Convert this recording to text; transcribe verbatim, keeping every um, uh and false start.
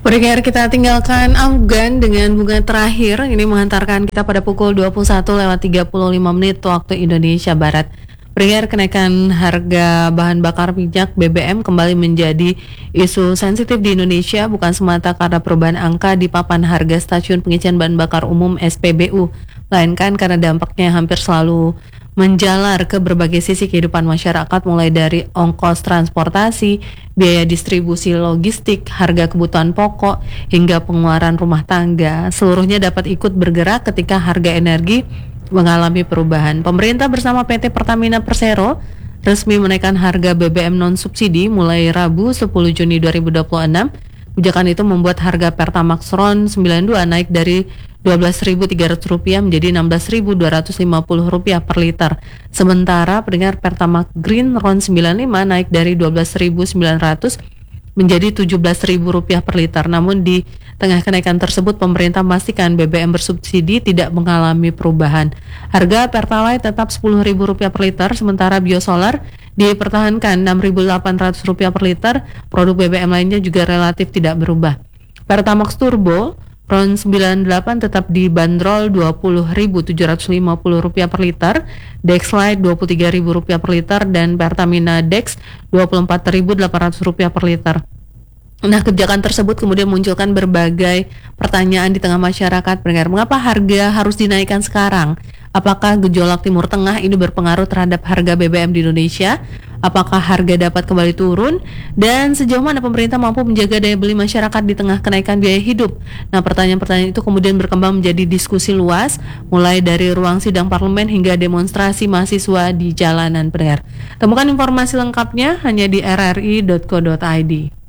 Pendengar, kita tinggalkan Afgan dengan bunga terakhir. Ini menghantarkan kita pada pukul dua puluh satu lewat tiga puluh lima menit waktu Indonesia Barat. Pendengar, kenaikan harga bahan bakar minyak B B M kembali menjadi isu sensitif di Indonesia, bukan semata karena perubahan angka di papan harga stasiun pengisian bahan bakar umum S P B U, melainkan karena dampaknya hampir selalu menjalar ke berbagai sisi kehidupan masyarakat, mulai dari ongkos transportasi, biaya distribusi logistik, harga kebutuhan pokok, hingga pengeluaran rumah tangga. Seluruhnya dapat ikut bergerak ketika harga energi mengalami perubahan. Pemerintah bersama P T Pertamina Persero resmi menaikkan harga B B M non-subsidi mulai Rabu sepuluh Juni dua ribu dua puluh enam. Kebijakan itu membuat harga Pertamax RON sembilan puluh dua naik dari dua belas ribu tiga ratus rupiah menjadi enam belas ribu dua ratus lima puluh rupiah per liter. Sementara pendengar, Pertamax Green RON sembilan puluh lima naik dari dua belas ribu sembilan ratus menjadi tujuh belas ribu rupiah per liter. Namun di tengah kenaikan tersebut, pemerintah memastikan B B M bersubsidi tidak mengalami perubahan. Harga Pertalite tetap sepuluh ribu rupiah per liter, sementara biosolar dipertahankan enam ribu delapan ratus rupiah per liter. Produk B B M lainnya juga relatif tidak berubah. Pertamax Turbo RON sembilan puluh delapan tetap dibanderol dua puluh ribu tujuh ratus lima puluh rupiah per liter, Dex Lite dua puluh tiga ribu rupiah per liter, dan Pertamina Dex dua puluh empat ribu delapan ratus rupiah per liter. Nah, kebijakan tersebut kemudian munculkan berbagai pertanyaan di tengah masyarakat. Pendengar, mengapa harga harus dinaikkan sekarang? Apakah gejolak Timur Tengah ini berpengaruh terhadap harga B B M di Indonesia? Apakah harga dapat kembali turun? Dan sejauh mana pemerintah mampu menjaga daya beli masyarakat di tengah kenaikan biaya hidup? Nah, pertanyaan-pertanyaan itu kemudian berkembang menjadi diskusi luas, mulai dari ruang sidang parlemen hingga demonstrasi mahasiswa di jalanan. Pendengar, temukan informasi lengkapnya hanya di r r i dot co dot i d.